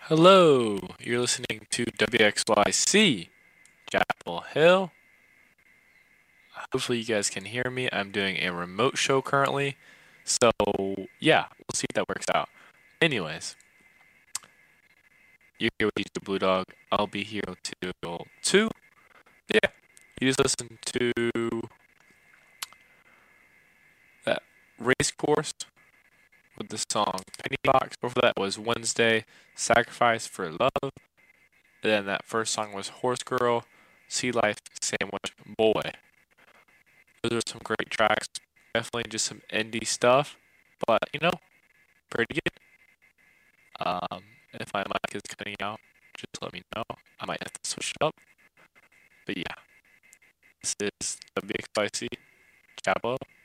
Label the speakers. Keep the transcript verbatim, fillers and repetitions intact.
Speaker 1: Hello, you're listening to W X Y C Chapel Hill. Hopefully, you guys can hear me. I'm doing a remote show currently, so yeah, we'll see if that works out. Anyways, you're here with D J Blue Dog. I'll be here till two. Yeah, you just listen to that race course with the song Penny Box. Before that was Wednesday, Sacrifice for Love. And then that first song was Horse Girl, Sea Life, Sandwich Boy. Those are some great tracks. Definitely just some indie stuff, but you know, pretty good. Um, if my mic is cutting out, just let me know. I might have to switch it up. But yeah, this is W X Y C Chapel.